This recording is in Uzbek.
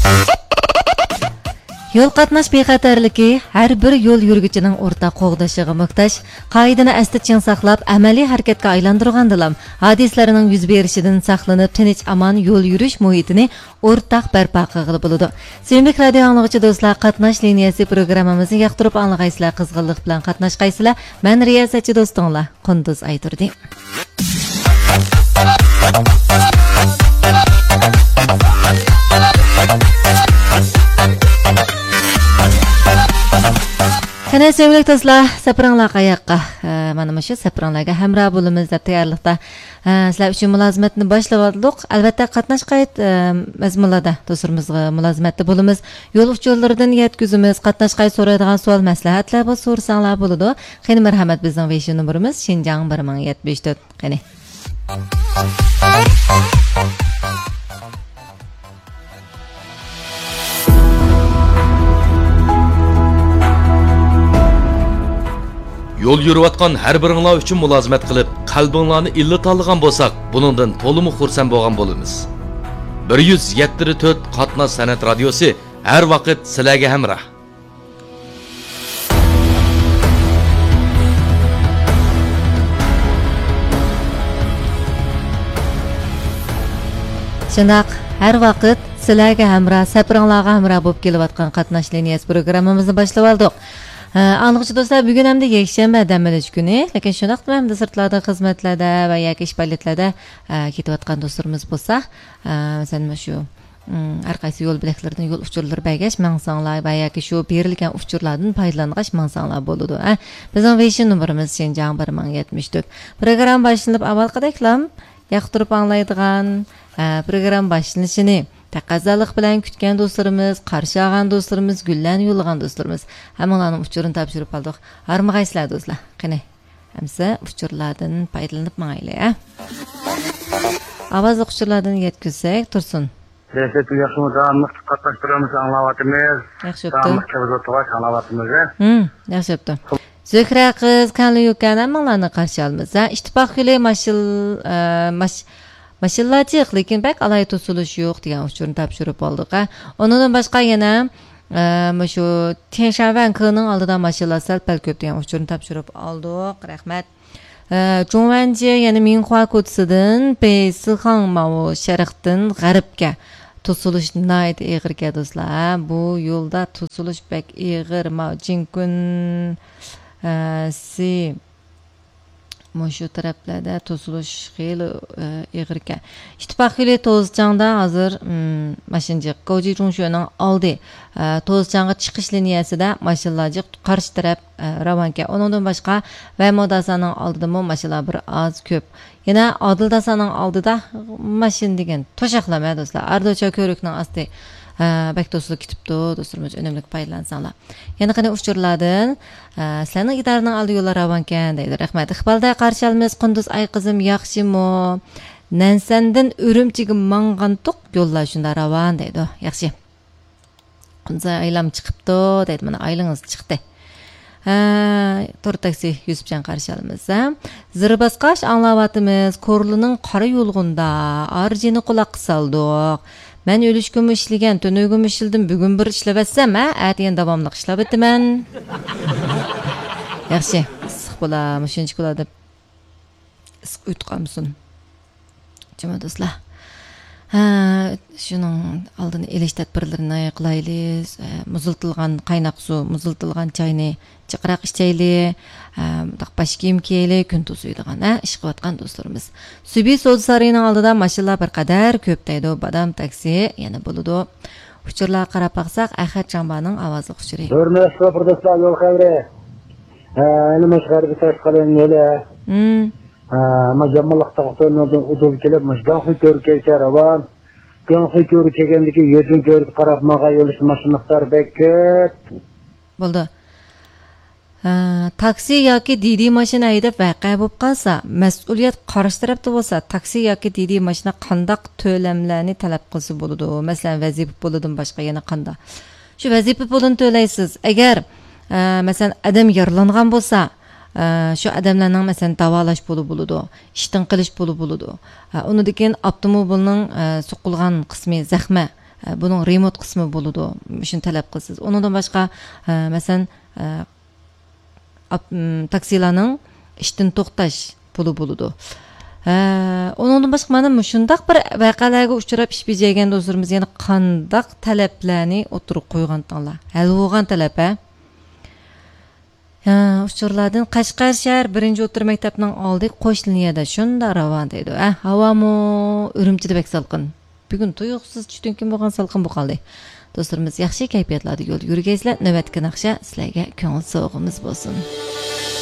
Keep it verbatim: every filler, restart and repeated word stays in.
Yol qatnash bexatarligi har bir yo'l yurguchining o'rtaq qo'g'dashiga muhtoj. Qoidani asli chin saqlab, amaliy harakatga aylantirgandilam. Hodislarining yuz berishidan saqlanib, tinch aman yo'l yurish muhitini o'rtaq barpo qilib bo'ladi. Sevimli radio anglag'uchi do'stlar, qatnash liniyasi programmamizni yoqtirib anglag'aysizlar, qizg'inlik bilan qatnashqaysizlar. Men riyosatchi do'stinglar, Qunduz Ayturdi. Qani sevimli do'stlar, sapranglar qayoqqa? Mana shu sapranglarga hamroh bo'lamiz deb tayyorlikda sizlar uchun mulozimatni boshlab oldik. Albatta qatnash qayt mazmunlarda do'stlarimizga mulozimatda bo'lamiz. Yo'l uchurlaridan yetkazimiz, qatnash qayt so'raydigan savol maslahatlar bo'lsa so'rsanglar bo'ladi. Qani marhamat, bizning Vision nomerimiz Shinjang bir ming yetmish to'rt. Qani Yo'l yurayotgan har biringlar uchun mulozimat qilib, qalbinglarni illit olgan bo'lsak, buningdan to'liq xursand bo'lgan bo'lamiz. bir yuz yetti to'rt Qatnash san'at radiosi har vaqt sizlarga hamroh. Shunaq, har vaqt sizlarga hamroh, sapranglarga hamroh bo'lib kelayotgan qatnash liniyasi programmamizni boshlab oldik. Anlıqçı dostlar, bugün hem de yakshanba dam olish kuni, lekin shunaq ham da sirtlarda, xizmatlarda va yoki ish faoliyatlarda ketayotgan do'stlarimiz bo'lsa, masalan shu arqaysi yo'l bilaklaridan yo'l uchurlari bagash mangsanglar va yoki shu berilgan uchurlardan foydalangash mangsanglar bo'ladi. Bizning Vision nomerimiz Shinjang bir ming yetmish to'rt. Program boshlanib avvalgideklam yoqtirib anglaydigan program boshlanishini taqozolik bilan kutgan do'stlarimiz, qarshi olgan do'stlarimiz, gullarni yo'llagan do'stlarimiz hammalarning uchurini topshirib oldik. Harmag'aysizlar do'stlar. Qani, hamsa uchurlardan foydalanib mangaylar. Ovoz uchurlardan yetkazsak, tursin. Lezzet yaxshimi, davomli qatnashtiramiz, anglayapmiz. Yaxshi bo'pti. Davomli anglayapmiz. Hmm, yaxshi bo'pti. Zöhra qiz, kanli yo'qan hammalarni qarshi olamiz. Ittifoq yo'li mashil mash Maşıllacıq, lekin bak alay tosuluş yo'q degan uchurni topshirib oldik. Ondan boshqa yana shu Tianshan Kening oldidan mashillar sal pal ko'p degan uchurni topshirib oldik. Rahmat. Zhongwanji yana Minhua ko'chasidan Beysixan Mao sharqdan g'arbga tosulush nayt eg'irga do'stlar. Bu yo'lda tosulush bak eg'ir Mao Jinkun si Mushu taraflarda tosulush xeyli eg'irga. İttifoq yo'li To'zchangda hozir mashinji Goji Zhongshuoning oldi To'zchangga chiqish liniyasida mashinalar qarshi taraf ravonga. Undan boshqa Vaymodasaning oldida mo mashinalar bir oz ko'p. Yana Odildasaning oldida mashin degan to'shaqlama do'stlar. Ardocha ko'rikning osti bak do'stlar ketibdi, do'stlarimiz unumli foydalansanglar. Yana qanday uchurlardan sizlarning idoraning oldi yo'llar ravonkan deydi. Rahmat. Iqbolda qarshi olamiz. Qunduz ay qizim, yaxshimi? Nansandan Urumchiga mangan to'q yo'llar shunda ravon deydi. Yaxshi. Qunduz aylam chiqibdi deydi. Mana aylingiz chiqdi. To'r taksi Yusufjon qarshi olamiz. Zirbasqash anglayapmiz. Ko'rlining qora yo'lg'unda arjini quloq saldik. Men o'lishgim ishlagan, tunugim ishildim, bugun bir ishlavatsam, ha, atgan davomli ishlab o'taman. Yaxshi, issiq bo'lar, shuncha bo'ladi. Issiq o'tqamsin. Juma do'stlar. Ha, shuning oldini elish tadbirlarini qilaylik. Muziltilgan qaynoq suv, muziltilgan choyni chiqroq ichaylik. Taqpash kiyim kiyaylik, kun to'suydigan, ha, ish qilayotgan do'stlarimiz. Subi so'z sarining oldida mashinalar bir qadar ko'p deydi. Badam taksi yana bo'ladi. Uchurlar qarab baqsak, Ahad Jambaning ovozi uchuri. Hurmatli do'stlar, yo'l xavri. Ha, nima chiqarib tashqalan yo'li. Hmm. Majammalıqta oturmadan udul kelib, müşgan körkeyse ravan. Gün körü çekendeki yüzün körü qarab mağa yolish maşınlıqlar bekket. Bo'ldi. Taksi yoki Didi mashina haydab voqea bo'lib qolsa, mas'uliyat qarshi tarafda bo'lsa, taksi yoki Didi mashina qandaq to'lamlarni talab qilsa bo'ladi? Masalan, vazifa pulidan boshqa yana qanda. Shu vazifa pulini to'laysiz. Agar masalan adam yaralangan bo'lsa, shu odamlarning masalan davolash puli bo'ladi, ishdan qilish puli bo'ladi. Uni degan avtomobilning so'qilgan qismi zaxma Bunun remote kısmı buludu. Şunu talep kılsız. Onundan başka mesela taksilanın işten to'xtash pulu buludu. Onundan başka mana shundaq bir vaqalarga uchrab ish bajargan do'stlarimiz yana qandaq talablarni o'tirib qo'yganlar. Hal bo'lgan talab ha. Uchurlardan Qashqar shahar birinchi o'rta maktabining oldi qo'shliniyada shunda ravon deydi. Ha, havomi Urumchida bek salqin. Bugun tuyuqsiz tushdan bo'lgan salqin bu qoldi. Do'stlarimiz yaxshi kayfiyatlarda yo'l yurgaysizlar. Navbatga naqsha sizlarga ko'ngil sog'imiz bo'lsin.